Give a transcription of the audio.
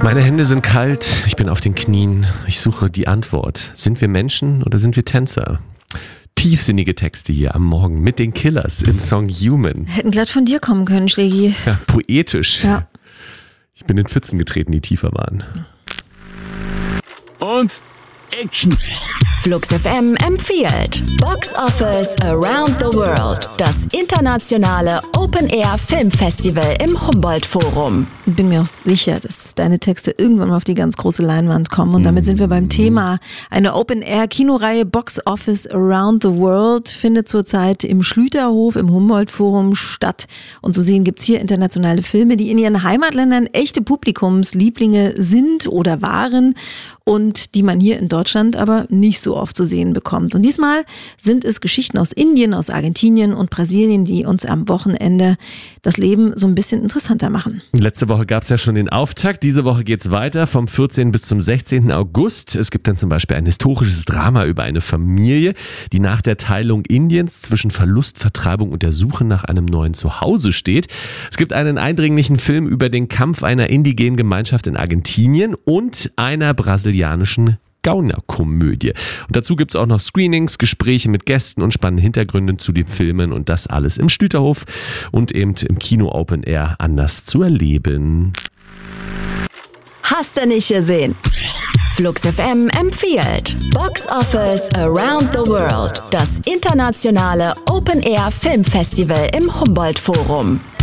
Meine Hände sind kalt, ich bin auf den Knien, ich suche die Antwort. Sind wir Menschen oder sind wir Tänzer? Tiefsinnige Texte hier am Morgen mit den Killers im Song Human. Hätten glatt von dir kommen können, Schlägi. Ja, poetisch. Ja. Ich bin in Pfützen getreten, die tiefer waren. Und Action! Flux FM empfiehlt Box Office Around the World, das internationale Open-Air-Filmfestival im Humboldt-Forum. Ich bin mir auch sicher, dass deine Texte irgendwann mal auf die ganz große Leinwand kommen. Und damit sind wir beim Thema. Eine Open-Air-Kinoreihe Box Office Around the World findet zurzeit im Schlüterhof im Humboldt-Forum statt. Und zu sehen gibt's hier internationale Filme, die in ihren Heimatländern echte Publikumslieblinge sind oder waren und die man hier in Deutschland aber nicht so oft zu sehen bekommt. Und diesmal sind es Geschichten aus Indien, aus Argentinien und Brasilien, die uns am Wochenende das Leben so ein bisschen interessanter machen. Letzte Woche gab es ja schon den Auftakt. Diese Woche geht's weiter vom 14. bis zum 16. August. Es gibt dann zum Beispiel ein historisches Drama über eine Familie, die nach der Teilung Indiens zwischen Verlust, Vertreibung und der Suche nach einem neuen Zuhause steht. Es gibt einen eindringlichen Film über den Kampf einer indigenen Gemeinschaft in Argentinien und einer brasilianischen Gaunerkomödie. Und dazu gibt's auch noch Screenings, Gespräche mit Gästen und spannende Hintergründe zu den Filmen und das alles im Schlüterhof und eben im Kino Open Air anders zu erleben. Hast du nicht gesehen? Flux FM empfiehlt Box Office Around the World, das internationale Open-Air-Filmfestival im Humboldt-Forum.